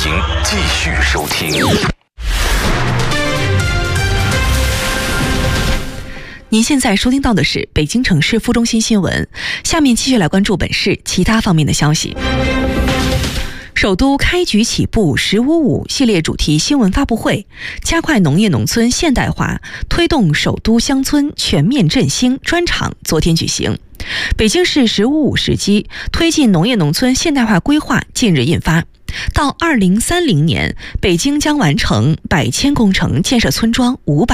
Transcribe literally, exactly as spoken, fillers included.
迎继续收听。 您现在收听到的是北京城市副中心新闻，下面继续来关注本市其他方面的消息。首都开局起步十五五系列主题新闻发布会，加快农业农村现代化，推动首都乡村全面振兴专场昨天举行。北京市十五五时机推进农业农村现代化规划近日印发，到二零三零年，北京将完成百千工程建设村庄五百